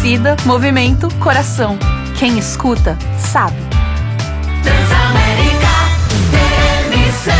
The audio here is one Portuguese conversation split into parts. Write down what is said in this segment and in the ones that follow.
torcida, movimento, coração. Quem escuta, sabe. Transamérica TMC.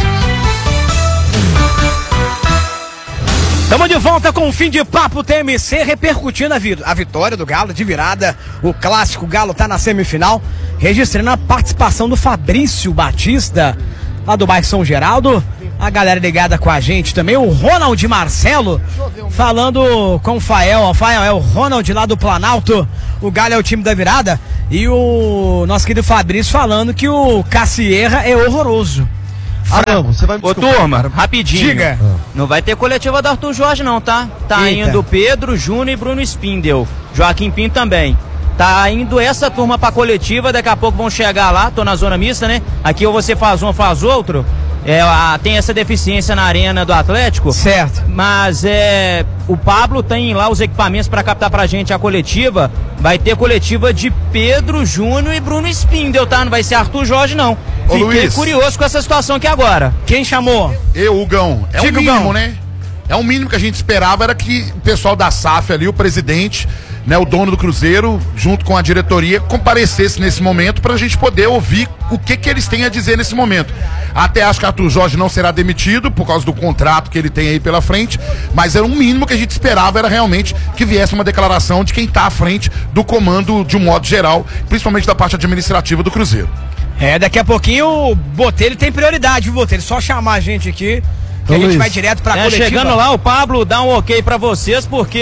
Estamos de volta com o fim de papo TMC, repercutindo a vitória do Galo de virada, o clássico. O Galo tá na semifinal, registrando a participação do Fabrício Batista, lá do bairro São Geraldo. A galera ligada com a gente também, o Ronald Marcelo, falando com o Fael. Fael é o Ronald lá do Planalto, o Galo é o time da virada. E o nosso querido Fabrício falando que o Cassierra é horroroso. Não, você vai me desculpar. Ô, turma, rapidinho. Diga. Não vai ter coletiva do Arthur Jorge não, tá? Tá Eita. indo Pedro, Júnior e Bruno Spindel. Joaquim Pinto também. Tá indo essa turma pra coletiva, daqui a pouco vão chegar lá, tô na zona mista, né? Aqui ou você faz um, faz outro. Tem essa deficiência na arena do Atlético. Certo. Mas o Pablo tem lá os equipamentos para captar pra gente a coletiva. Vai ter coletiva de Pedro, Júnior e Bruno Spindel, tá? Não vai ser Arthur Jorge, não. Ô, Fiquei Luiz, curioso com essa situação aqui agora. Quem chamou? Eu, Hugão. É o Diga, mínimo, Hugão. né? É o mínimo que a gente esperava, era que o pessoal da SAF ali, o presidente, né, o dono do Cruzeiro, junto com a diretoria, comparecesse nesse momento pra gente poder ouvir o que eles têm a dizer nesse momento. Até acho que Arthur Jorge não será demitido por causa do contrato que ele tem aí pela frente, mas era um mínimo que a gente esperava, era realmente que viesse uma declaração de quem tá à frente do comando de um modo geral, principalmente da parte administrativa do Cruzeiro. Daqui a pouquinho o Botelho tem prioridade, viu, Botelho? Só chamar a gente aqui, que a gente vai direto pra coletiva. Chegando lá, o Pablo dá um ok pra vocês, porque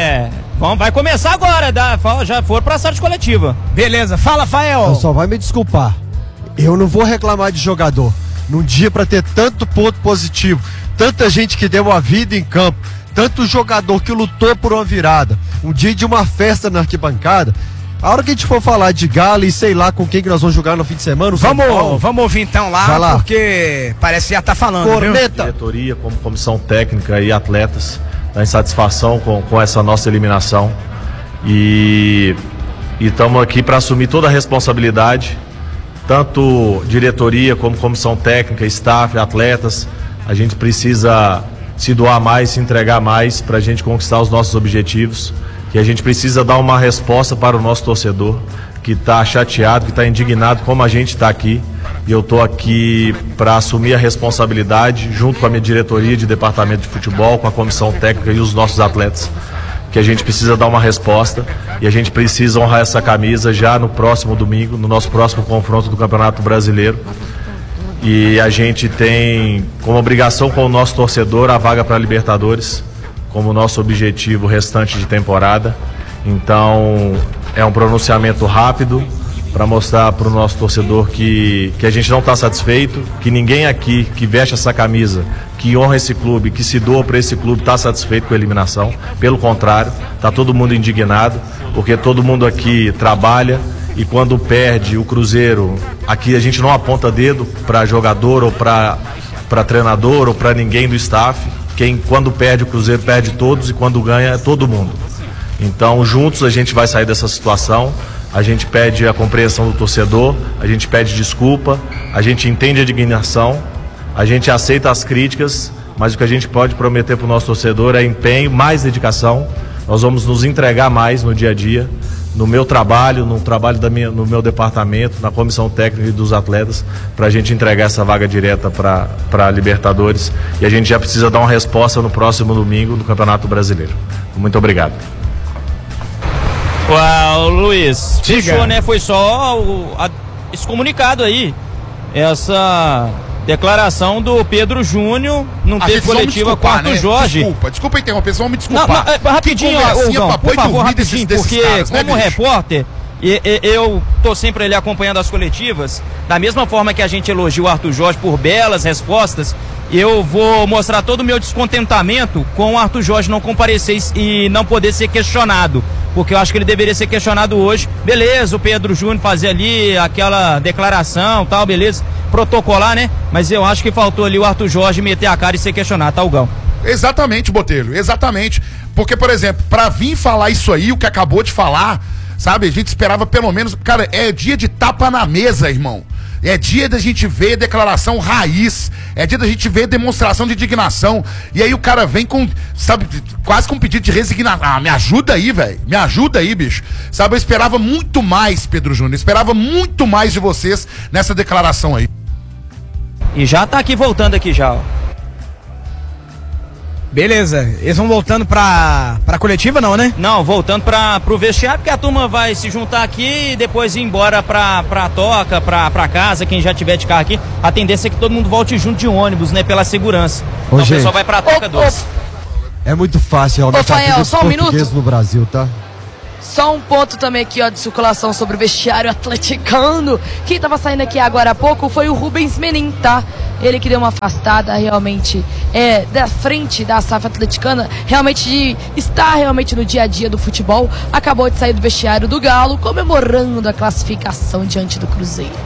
vai começar agora, já foram pra sala de coletiva. Beleza, fala, Fael. Só vai me desculpar. Eu não vou reclamar de jogador. Num dia pra ter tanto ponto positivo, tanta gente que deu a vida em campo, tanto jogador que lutou por uma virada, um dia de uma festa na arquibancada. A hora que a gente for falar de Galo e sei lá com quem que nós vamos jogar no fim de semana, Vamos ouvir então Vai lá. porque parece que já tá falando, Corneta. Diretoria, como comissão técnica e atletas, da insatisfação com essa nossa eliminação. E estamos aqui para assumir toda a responsabilidade, tanto diretoria como comissão técnica, staff, atletas. A gente precisa se doar mais, se entregar mais para a gente conquistar os nossos objetivos. E a gente precisa dar uma resposta para o nosso torcedor, que está chateado, que está indignado, como a gente está aqui. E eu estou aqui para assumir a responsabilidade, junto com a minha diretoria de departamento de futebol, com a comissão técnica e os nossos atletas, que a gente precisa dar uma resposta e a gente precisa honrar essa camisa já no próximo domingo, no nosso próximo confronto do Campeonato Brasileiro. E a gente tem como obrigação com o nosso torcedor a vaga para a Libertadores, como nosso objetivo restante de temporada. Então é um pronunciamento rápido para mostrar para o nosso torcedor que a gente não está satisfeito, que ninguém aqui que veste essa camisa, que honra esse clube, que se doa para esse clube, está satisfeito com a eliminação. Pelo contrário, está todo mundo indignado, porque todo mundo aqui trabalha e quando perde o Cruzeiro, aqui a gente não aponta dedo para jogador ou para treinador ou para ninguém do staff. Quando perde o Cruzeiro, perde todos, e quando ganha, é todo mundo. Então, juntos a gente vai sair dessa situação. A gente pede a compreensão do torcedor, a gente pede desculpa, a gente entende a indignação, a gente aceita as críticas, mas o que a gente pode prometer para o nosso torcedor é empenho, mais dedicação. Nós vamos nos entregar mais no dia a dia, no meu trabalho, no trabalho no meu departamento, na comissão técnica e dos atletas, para a gente entregar essa vaga direta para a Libertadores. E a gente já precisa dar uma resposta no próximo domingo no Campeonato Brasileiro. Muito obrigado. Uau, Luiz, Diga. fechou, né? Foi só esse comunicado aí, essa declaração do Pedro Júnior, não teve coletiva com o Arthur Jorge. Desculpa interromper, vocês vão me desculpar. Rapidinho, Hugão, por favor, rapidinho, porque caras, como repórter, eu tô sempre ali acompanhando as coletivas, da mesma forma que a gente elogia o Arthur Jorge por belas respostas, eu vou mostrar todo o meu descontentamento com o Arthur Jorge não comparecer e não poder ser questionado, porque eu acho que ele deveria ser questionado hoje. Beleza, o Pedro Júnior fazer ali aquela declaração, tal, beleza, protocolar, né? Mas eu acho que faltou ali o Arthur Jorge meter a cara e ser questionado, tá, Hugão? Exatamente, Botelho, exatamente. Porque, por exemplo, pra vir falar isso aí, o que acabou de falar, sabe, a gente esperava pelo menos, cara, é dia de tapa na mesa, irmão. É dia da gente ver declaração raiz. É dia da gente ver demonstração de indignação. E aí o cara vem com, sabe, quase com um pedido de resignação. Ah, me ajuda aí, velho. Me ajuda aí, bicho. Sabe, eu esperava muito mais, Pedro Júnior. Esperava muito mais de vocês nessa declaração aí. E já tá aqui voltando aqui já, ó. Beleza, eles vão voltando pra coletiva não, né? Não, voltando pro vestiário, porque a turma vai se juntar aqui e depois ir embora pra toca, pra casa, quem já tiver de carro aqui. A tendência é que todo mundo volte junto de ônibus, né, pela segurança. Então o pessoal vai pra toca 2. É muito fácil realmente a vida dos portugueses no Brasil, tá? Só um ponto também aqui, ó, de circulação sobre o vestiário atleticano. Quem tava saindo aqui agora há pouco foi o Rubens Menin, tá? Ele que deu uma afastada realmente da frente da SAF atleticana, realmente de estar realmente no dia a dia do futebol. Acabou de sair do vestiário do Galo, comemorando a classificação diante do Cruzeiro.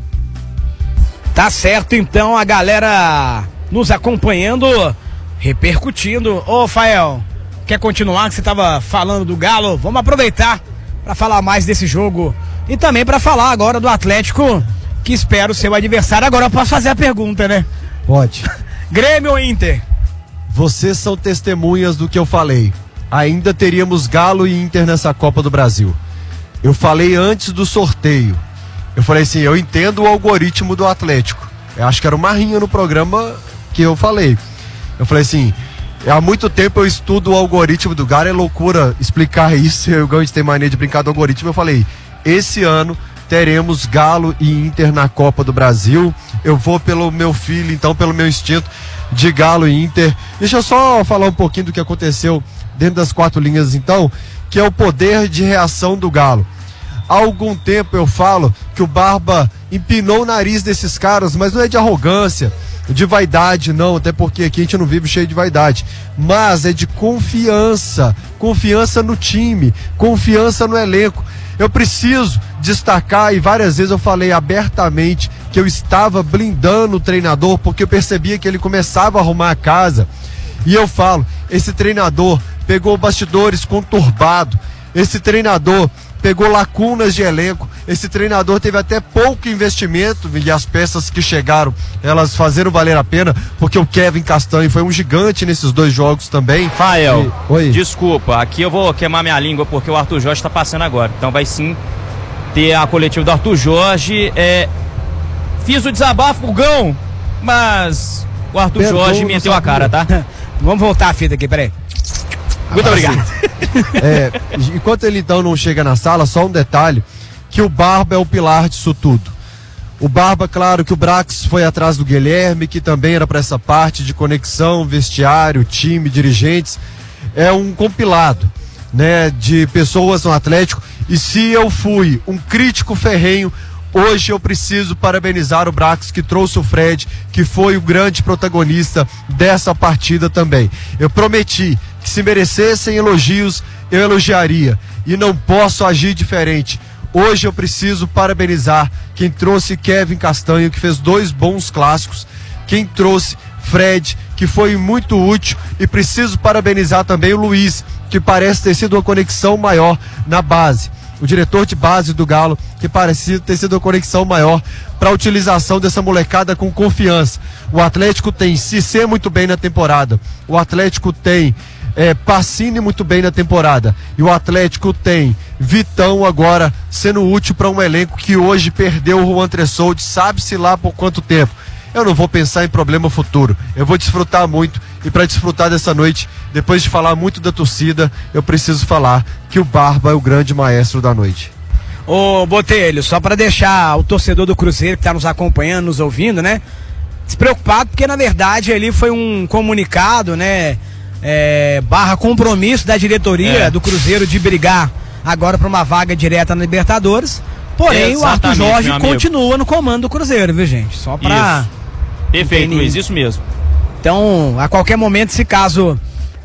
Tá certo, então, a galera nos acompanhando, repercutindo. Ô, Fael, quer continuar que você estava falando do Galo? Vamos aproveitar para falar mais desse jogo e também para falar agora do Atlético, que espera o seu adversário. Agora eu posso fazer a pergunta, né? Pode. Grêmio ou Inter? Vocês são testemunhas do que eu falei. Ainda teríamos Galo e Inter nessa Copa do Brasil. Eu falei antes do sorteio. Eu falei assim, eu entendo o algoritmo do Atlético. Eu acho que era uma rinha no programa que eu falei. Eu falei assim, há muito tempo eu estudo o algoritmo do Galo, é loucura explicar isso, eu gosto de ter mania de brincar do algoritmo. Eu falei, esse ano teremos Galo e Inter na Copa do Brasil. Eu vou pelo meu filho, então pelo meu instinto de Galo e Inter. Deixa eu só falar um pouquinho do que aconteceu dentro das 4 linhas então, que é o poder de reação do Galo. Há algum tempo eu falo que o Barba empinou o nariz desses caras, mas não é de arrogância, de vaidade não, até porque aqui a gente não vive cheio de vaidade, mas é de confiança no time, confiança no elenco. Eu preciso destacar, e várias vezes eu falei abertamente que eu estava blindando o treinador, porque eu percebia que ele começava a arrumar a casa. E eu falo, esse treinador pegou bastidores conturbados, esse treinador pegou lacunas de elenco, esse treinador teve até pouco investimento e as peças que chegaram, elas fizeram valer a pena, porque o Kevin Castanho foi um gigante nesses 2 jogos também. Fael, desculpa, aqui eu vou queimar minha língua porque o Arthur Jorge está passando agora, então vai sim ter a coletiva do Arthur Jorge. Fiz o desabafo, Gão, mas o Arthur Jorge meteu a cara, tá? Vamos voltar a fita aqui, peraí. Muito obrigado. Enquanto ele então não chega na sala, só um detalhe, que o Barba é o pilar disso tudo. O Barba, claro que o Brax foi atrás do Guilherme, que também era para essa parte de conexão, vestiário, time, dirigentes. É um compilado, né, de pessoas no Atlético. E se eu fui um crítico ferrenho, hoje eu preciso parabenizar o Brax, que trouxe o Fred, que foi o grande protagonista dessa partida também. Eu prometi que se merecessem elogios, eu elogiaria. E não posso agir diferente. Hoje eu preciso parabenizar quem trouxe Kevin Castanho, que fez 2 bons clássicos. Quem trouxe Fred, que foi muito útil. E preciso parabenizar também o Luiz, que parece ter sido uma conexão maior na base. O diretor de base do Galo, que parecia ter sido uma conexão maior para a utilização dessa molecada com confiança. O Atlético tem Cissé muito bem na temporada. O Atlético tem Pacini muito bem na temporada. E o Atlético tem Vitão agora sendo útil para um elenco que hoje perdeu o Juan Tressoldi, sabe-se lá por quanto tempo. Eu não vou pensar em problema futuro. Eu vou desfrutar muito. E para desfrutar dessa noite, depois de falar muito da torcida, eu preciso falar que o Barba é o grande maestro da noite. Ô, Botelho, só para deixar o torcedor do Cruzeiro que está nos acompanhando, nos ouvindo, né, despreocupado, porque na verdade ali foi um comunicado, né, barra compromisso da diretoria do Cruzeiro de brigar agora para uma vaga direta na Libertadores. Porém, o Arthur Jorge continua no comando do Cruzeiro, viu, gente? Só para... Perfeito, Luiz, isso mesmo. Então, a qualquer momento, se caso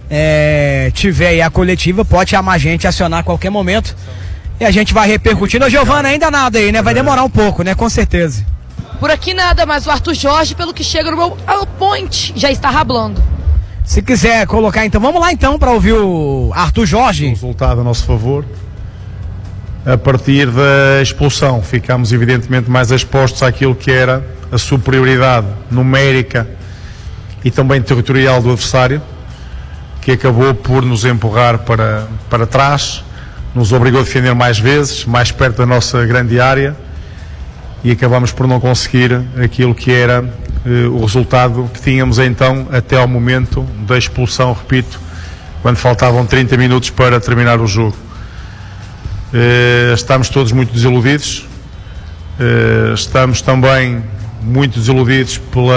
tiver aí a coletiva, pode chamar a gente, acionar a qualquer momento. E a gente vai repercutindo. Ô, Giovana, ainda nada aí, né? Vai demorar um pouco, né? Com certeza. Por aqui nada, mas o Arthur Jorge, pelo que chega no meu point, já está rablando. Se quiser colocar, então, vamos lá então para ouvir o Arthur Jorge. Vamos voltar a nosso favor. a partir da expulsão. Ficámos evidentemente mais expostos àquilo que era a superioridade numérica e também territorial do adversário, que acabou por nos empurrar para trás, nos obrigou a defender mais vezes, mais perto da nossa grande área, e acabamos por não conseguir aquilo que era o resultado que tínhamos então até ao momento da expulsão, repito, quando faltavam 30 minutos para terminar o jogo. Estamos todos muito desiludidos, estamos também muito desiludidos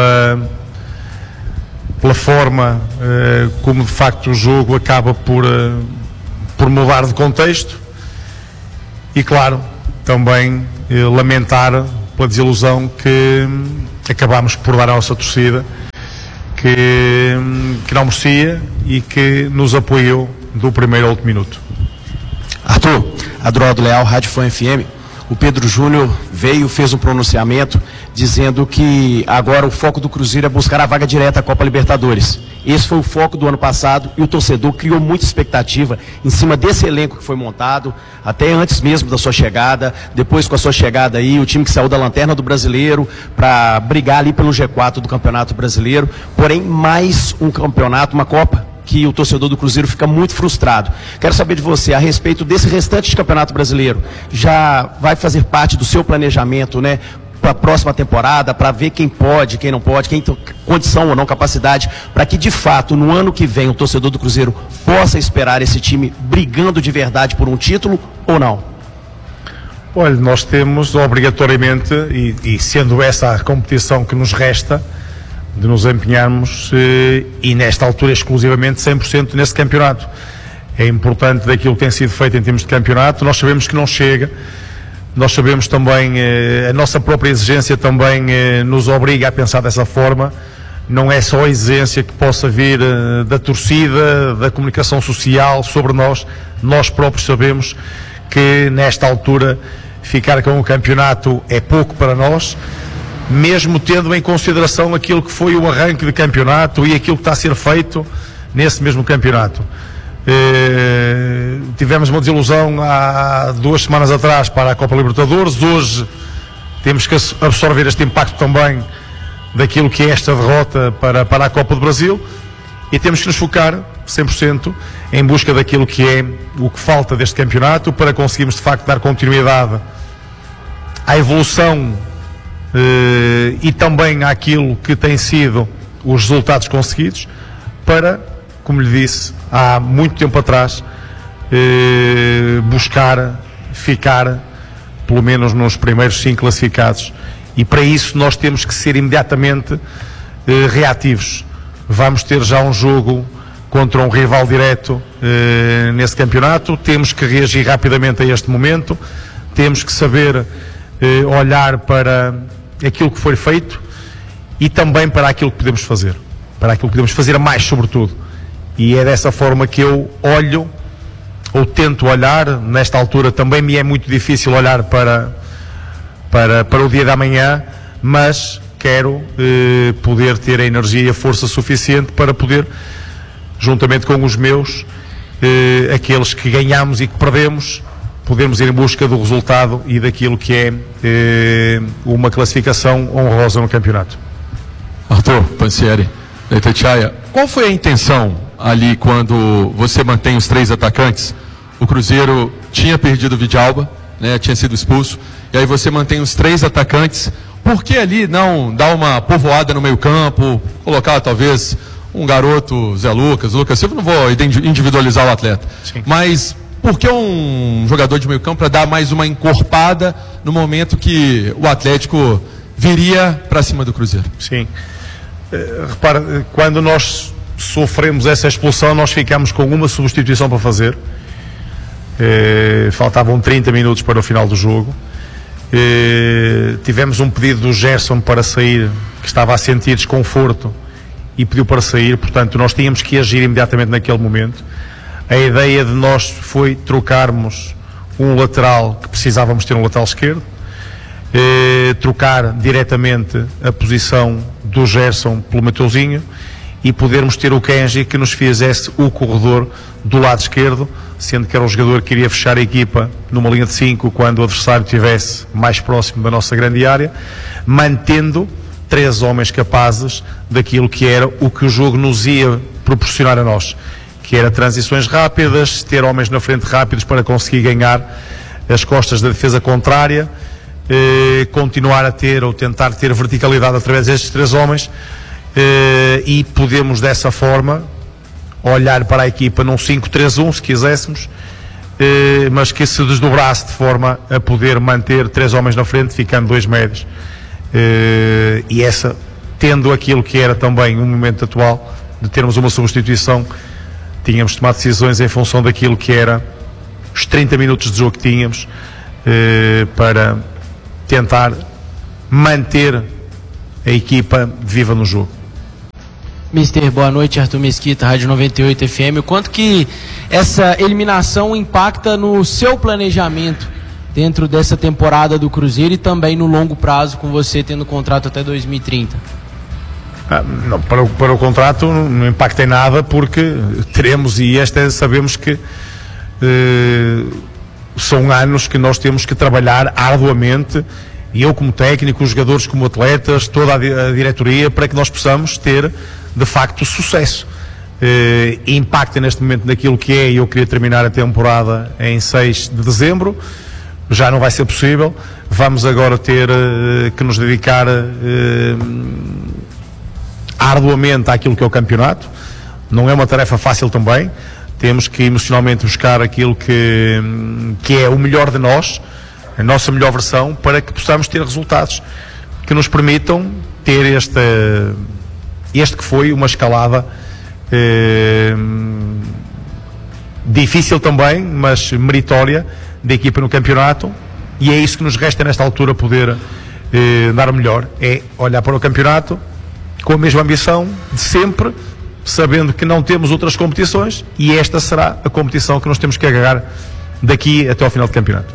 pela forma como de facto o jogo acaba por mudar de contexto, e claro, também lamentar pela desilusão que acabámos por dar à nossa torcida, que não merecia e que nos apoiou do primeiro ao último minuto. Arthur, Adroaldo Leal, Rádio Fã FM. O Pedro Júnior fez um pronunciamento dizendo que agora o foco do Cruzeiro é buscar a vaga direta à Copa Libertadores. Esse foi o foco do ano passado e o torcedor criou muita expectativa em cima desse elenco que foi montado, até antes mesmo da sua chegada. Depois, com a sua chegada aí, o time que saiu da lanterna do Brasileiro para brigar ali pelo G4 do Campeonato Brasileiro. Porém, mais um campeonato, uma Copa, que o torcedor do Cruzeiro fica muito frustrado. Quero saber de você a respeito desse restante de Campeonato Brasileiro. Já vai fazer parte do seu planejamento, né, para a próxima temporada, para ver quem pode, quem não pode, quem tem condição ou não, capacidade, para que de fato no ano que vem o torcedor do Cruzeiro possa esperar esse time brigando de verdade por um título ou não? Olha, nós temos obrigatoriamente, e sendo essa a competição que nos resta, de nos empenharmos e nesta altura exclusivamente 100% nesse campeonato. É importante daquilo que tem sido feito em termos de campeonato. Nós sabemos que não chega, nós sabemos também, a nossa própria exigência também nos obriga a pensar dessa forma. Não é só a exigência que possa vir da torcida, da comunicação social sobre nós. Nós próprios sabemos que nesta altura ficar com o campeonato é pouco para nós, mesmo tendo em consideração aquilo que foi o arranque de campeonato e aquilo que está a ser feito nesse mesmo campeonato. Tivemos uma desilusão há 2 semanas atrás para a Copa Libertadores. Hoje temos que absorver este impacto também daquilo que é esta derrota para a Copa do Brasil, e temos que nos focar 100% em busca daquilo que é o que falta deste campeonato para conseguirmos de facto dar continuidade à evolução e também àquilo que tem sido os resultados conseguidos, para, como lhe disse, há muito tempo atrás, buscar ficar pelo menos nos primeiros 5 classificados, e para isso nós temos que ser imediatamente reativos. Vamos ter já um jogo contra um rival direto nesse campeonato, temos que reagir rapidamente a este momento, temos que saber olhar para aquilo que foi feito e também para aquilo que podemos fazer, para aquilo que podemos fazer mais, sobretudo. E é dessa forma que eu olho, ou tento olhar. Nesta altura também me é muito difícil olhar para o dia da manhã, mas quero poder ter a energia e a força suficiente para poder, juntamente com os meus, aqueles que ganhamos e que perdemos, podemos ir em busca do resultado e daquilo que é uma classificação honrosa no campeonato. Arthur Pansieri, da Itatiaia, qual foi a intenção ali quando você mantém os 3 atacantes? O Cruzeiro tinha perdido o Vidalba, né, tinha sido expulso, e aí você mantém os 3 atacantes. Por que ali não dar uma povoada no meio campo, colocar talvez um garoto, Zé Lucas Silva, não vou individualizar o atleta, sim, mas por que um jogador de meio campo para dar mais uma encorpada no momento que o Atlético viria para cima do Cruzeiro? Sim. Repara, quando nós sofremos essa expulsão, nós ficamos com uma substituição para fazer. Faltavam 30 minutos para o final do jogo. Tivemos um pedido do Gerson para sair, que estava a sentir desconforto e pediu para sair, portanto nós tínhamos que agir imediatamente naquele momento. A ideia de nós foi trocarmos um lateral, que precisávamos ter um lateral esquerdo, trocar diretamente a posição do Gerson pelo Mateuzinho e podermos ter o Kenji que nos fizesse o corredor do lado esquerdo, sendo que era o jogador que iria fechar a equipa numa linha de 5 quando o adversário estivesse mais próximo da nossa grande área, mantendo 3 homens capazes daquilo que era o que o jogo nos ia proporcionar a nós, que era transições rápidas, ter homens na frente rápidos para conseguir ganhar as costas da defesa contrária, continuar a ter ou tentar ter verticalidade através destes 3 homens, e podemos dessa forma olhar para a equipa num 5-3-1 se quiséssemos, mas que se desdobrasse de forma a poder manter 3 homens na frente, ficando 2 médios, e essa tendo aquilo que era também um momento atual de termos uma substituição, tínhamos tomado decisões em função daquilo que era os 30 minutos de jogo que tínhamos, para tentar manter a equipa viva no jogo. Mister, boa noite, Arthur Mesquita, Rádio 98 FM. O quanto que essa eliminação impacta no seu planejamento dentro dessa temporada do Cruzeiro e também no longo prazo, com você tendo contrato até 2030? Não, para o contrato não impacta em nada, porque teremos, e sabemos que são anos que nós temos que trabalhar arduamente, e eu como técnico, os jogadores como atletas, toda a diretoria, para que nós possamos ter de facto sucesso. Impacta neste momento naquilo que é, e eu queria terminar a temporada em 6 de dezembro, já não vai ser possível, vamos agora ter que nos dedicar arduamente àquilo que é o campeonato. Não é uma tarefa fácil também, temos que emocionalmente buscar aquilo que é o melhor de nós, a nossa melhor versão, para que possamos ter resultados que nos permitam ter este que foi uma escalada difícil também, mas meritória, da equipa no campeonato, e é isso que nos resta nesta altura, poder dar o melhor, é olhar para o campeonato com a mesma ambição de sempre, sabendo que não temos outras competições, e esta será a competição que nós temos que agarrar daqui até ao final do campeonato.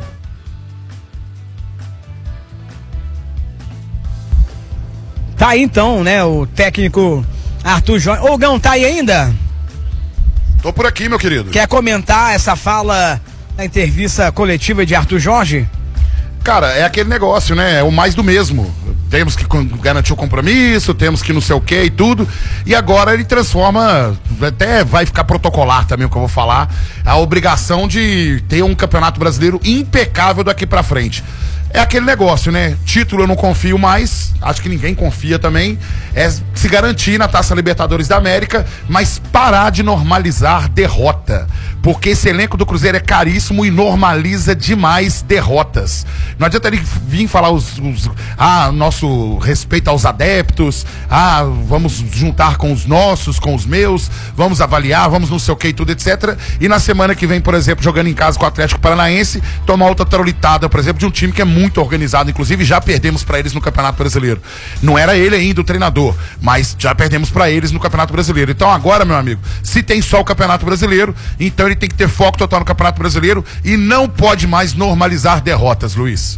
Tá aí então, né, o técnico Arthur Jorge. Ô, Gão, tá aí ainda? Tô por aqui, meu querido. Quer comentar essa fala da entrevista coletiva de Arthur Jorge? Cara, é aquele negócio, né? É o mais do mesmo. Temos que garantir o compromisso, temos que não sei o que e tudo. E agora ele transforma, até vai ficar protocolar também o que eu vou falar, a obrigação de ter um campeonato brasileiro impecável daqui pra frente. É aquele negócio, né? Título eu não confio mais, acho que ninguém confia também. É se garantir na Taça Libertadores da América, mas parar de normalizar derrota. Porque esse elenco do Cruzeiro é caríssimo e normaliza demais derrotas. Não adianta ele vir falar nosso respeito aos adeptos, vamos juntar com os nossos, com os meus, vamos avaliar, vamos não sei o que e tudo, etc. E na semana que vem, por exemplo, jogando em casa com o Atlético Paranaense, tomar outra trolitada, por exemplo, de um time que é muito organizado, inclusive já perdemos para eles no Campeonato Brasileiro. Não era ele ainda o treinador, mas já perdemos para eles no Campeonato Brasileiro. Então agora, meu amigo, se tem só o Campeonato Brasileiro, então ele tem que ter foco total no Campeonato Brasileiro e não pode mais normalizar derrotas, Luiz.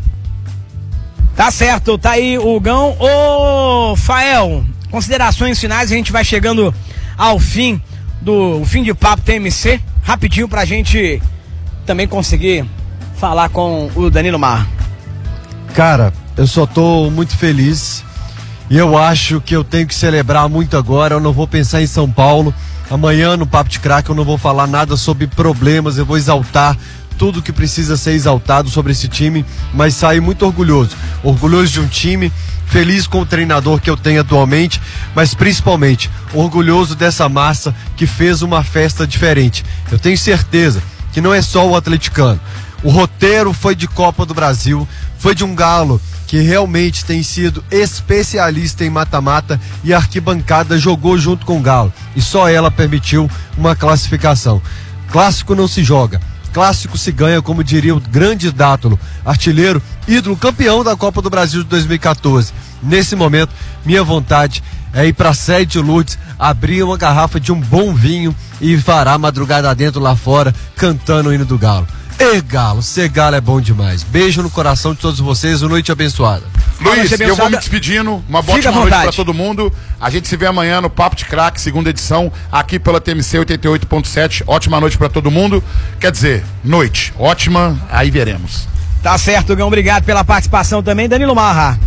Tá certo, tá aí o Gão. Ô, Fael, considerações finais, a gente vai chegando ao fim de Papo TMC, rapidinho pra gente também conseguir falar com o Danilo Mar. Cara, eu só tô muito feliz e eu acho que eu tenho que celebrar muito agora. Eu não vou pensar em São Paulo. Amanhã no Papo de Craque eu não vou falar nada sobre problemas, eu vou exaltar tudo que precisa ser exaltado sobre esse time, mas sair muito orgulhoso de um time, feliz com o treinador que eu tenho atualmente, mas principalmente orgulhoso dessa massa que fez uma festa diferente. Eu tenho certeza que não é só o atleticano. O roteiro foi de Copa do Brasil, foi de um Galo que realmente tem sido especialista em mata-mata, e a arquibancada jogou junto com o Galo, e só ela permitiu uma classificação. Clássico não se joga, clássico se ganha, como diria o grande Dátulo, artilheiro, ídolo, campeão da Copa do Brasil de 2014. Nesse momento, minha vontade é ir para a sede de Lourdes, abrir uma garrafa de um bom vinho e varar madrugada dentro lá fora, cantando o hino do Galo. Galo, ser Galo é bom demais. Beijo no coração de todos vocês, uma noite abençoada. Luiz, eu vou me despedindo. Uma boa noite pra todo mundo. A gente se vê amanhã no Papo de Craque, segunda edição, aqui pela TMC 88.7. Ótima noite pra todo mundo. Quer dizer, noite. Ótima, aí veremos. Tá certo, Gão. Obrigado pela participação também. Danilo Marra.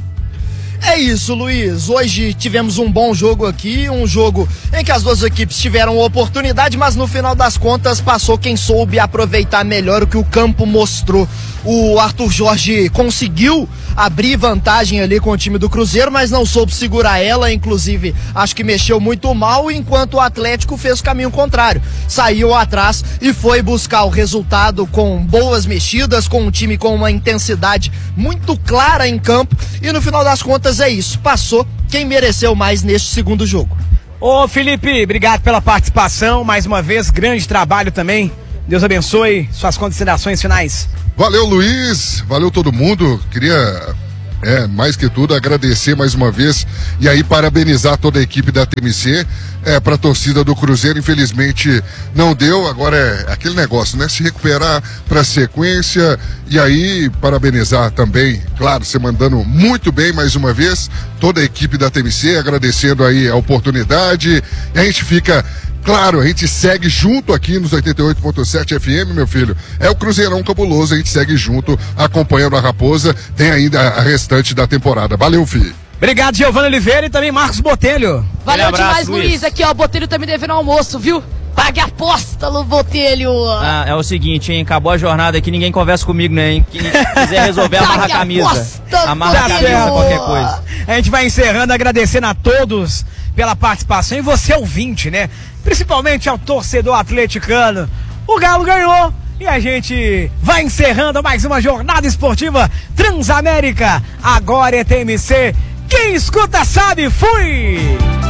É isso, Luiz. Hoje tivemos um bom jogo aqui, um jogo em que as duas equipes tiveram oportunidade, mas no final das contas passou quem soube aproveitar melhor o que o campo mostrou. O Arthur Jorge conseguiu abrir vantagem ali com o time do Cruzeiro, mas não soube segurar ela, inclusive acho que mexeu muito mal, enquanto o Atlético fez o caminho contrário. Saiu atrás e foi buscar o resultado com boas mexidas, com um time com uma intensidade muito clara em campo, e no final das contas é isso, passou quem mereceu mais neste segundo jogo. Ô Felipe, obrigado pela participação, mais uma vez, grande trabalho também, Deus abençoe, suas considerações finais. Valeu, Luiz, valeu todo mundo, queria mais que tudo agradecer mais uma vez e aí parabenizar toda a equipe da TMC, para a torcida do Cruzeiro. Infelizmente não deu, agora é aquele negócio, né, se recuperar para a sequência, e aí parabenizar também, claro, você mandando muito bem mais uma vez toda a equipe da TMC, agradecendo aí a oportunidade, e a gente fica... Claro, a gente segue junto aqui nos 88.7 FM, meu filho. É o Cruzeirão cabuloso, a gente segue junto, acompanhando a Raposa. Tem ainda a restante da temporada. Valeu, filho. Obrigado, Giovanni Oliveira e também Marcos Botelho. Valeu demais, Luiz. Aqui, ó, o Botelho tá me devendo almoço, viu? Pague a aposta, Botelho. Ah, é o seguinte, hein? Acabou a jornada aqui, ninguém conversa comigo, né, hein? Quem quiser resolver, amarra a camisa. Amarra a camisa, qualquer coisa. A gente vai encerrando, agradecendo a todos pela participação, e você ouvinte, né? Principalmente ao torcedor atleticano. O Galo ganhou e a gente vai encerrando mais uma jornada esportiva Transamérica. Agora é TMC. Quem escuta sabe, fui!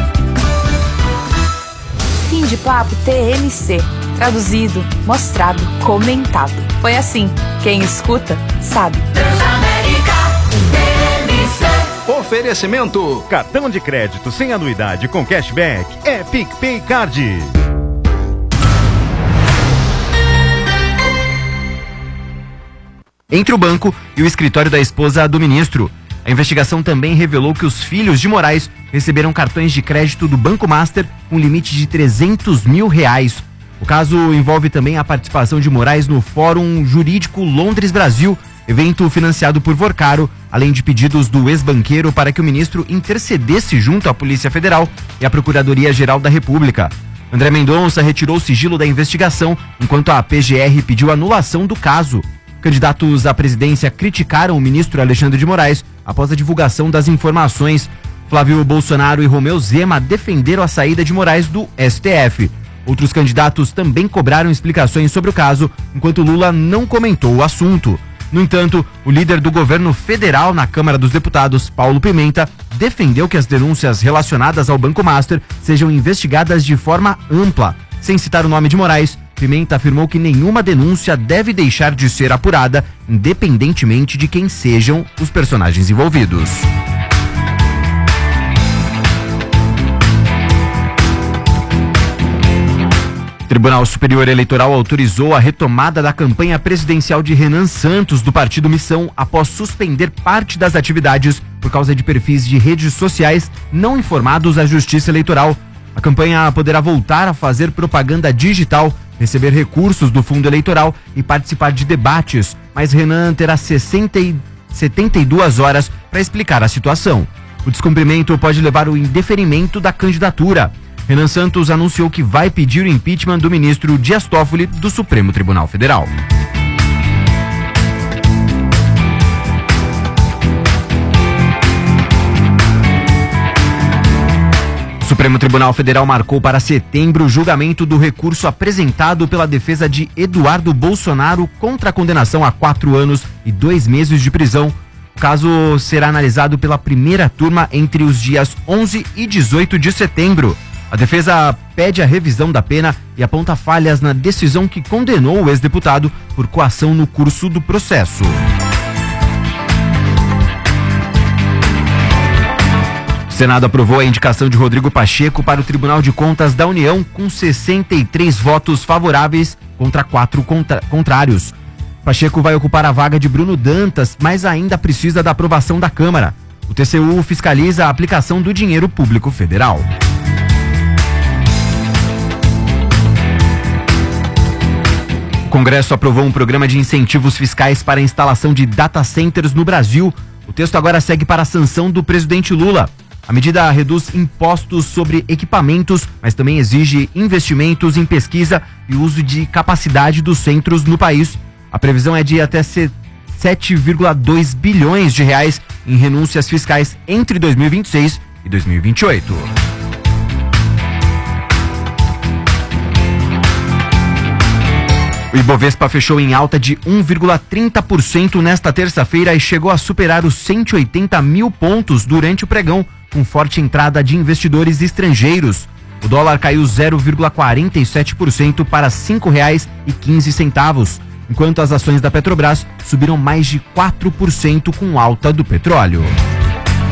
Fim de papo TMC. Traduzido, mostrado, comentado. Foi assim. Quem escuta sabe. Transamérica TMC. Oferecimento: cartão de crédito sem anuidade com cashback é PicPay Card. Entre o banco e o escritório da esposa do ministro. A investigação também revelou que os filhos de Moraes receberam cartões de crédito do Banco Master com limite de R$300 mil. O caso envolve também a participação de Moraes no Fórum Jurídico Londres-Brasil, evento financiado por Vorcaro, além de pedidos do ex-banqueiro para que o ministro intercedesse junto à Polícia Federal e à Procuradoria-Geral da República. André Mendonça retirou o sigilo da investigação, enquanto a PGR pediu anulação do caso. Candidatos à presidência criticaram o ministro Alexandre de Moraes após a divulgação das informações. Flávio Bolsonaro e Romeu Zema defenderam a saída de Moraes do STF. Outros candidatos também cobraram explicações sobre o caso, enquanto Lula não comentou o assunto. No entanto, o líder do governo federal na Câmara dos Deputados, Paulo Pimenta, defendeu que as denúncias relacionadas ao Banco Master sejam investigadas de forma ampla. Sem citar o nome de Moraes, Pimenta afirmou que nenhuma denúncia deve deixar de ser apurada, independentemente de quem sejam os personagens envolvidos. O Tribunal Superior Eleitoral autorizou a retomada da campanha presidencial de Renan Santos do Partido Missão após suspender parte das atividades por causa de perfis de redes sociais não informados à Justiça Eleitoral. A campanha poderá voltar a fazer propaganda digital, receber recursos do fundo eleitoral e participar de debates, mas Renan terá 72 horas para explicar a situação. O descumprimento pode levar ao indeferimento da candidatura. Renan Santos anunciou que vai pedir o impeachment do ministro Dias Toffoli do Supremo Tribunal Federal. O Supremo Tribunal Federal marcou para setembro o julgamento do recurso apresentado pela defesa de Eduardo Bolsonaro contra a condenação a 4 anos e 2 meses de prisão. O caso será analisado pela primeira turma entre os dias 11 e 18 de setembro. A defesa pede a revisão da pena e aponta falhas na decisão que condenou o ex-deputado por coação no curso do processo. O Senado aprovou a indicação de Rodrigo Pacheco para o Tribunal de Contas da União com 63 votos favoráveis contra 4 contrários. Pacheco vai ocupar a vaga de Bruno Dantas, mas ainda precisa da aprovação da Câmara. O TCU fiscaliza a aplicação do dinheiro público federal. O Congresso aprovou um programa de incentivos fiscais para a instalação de data centers no Brasil. O texto agora segue para a sanção do presidente Lula. A medida reduz impostos sobre equipamentos, mas também exige investimentos em pesquisa e uso de capacidade dos centros no país. A previsão é de até 7,2 bilhões de reais em renúncias fiscais entre 2026 e 2028. O Ibovespa fechou em alta de 1,30% nesta terça-feira e chegou a superar os 180 mil pontos durante o pregão, com forte entrada de investidores estrangeiros. O dólar caiu 0,47% para R$ 5,15, enquanto as ações da Petrobras subiram mais de 4% com alta do petróleo.